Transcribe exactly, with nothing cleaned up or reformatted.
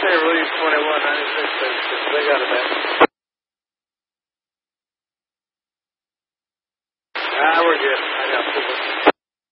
say release twenty-one ninety-six, they got it, man. Ah, we're good. I got people.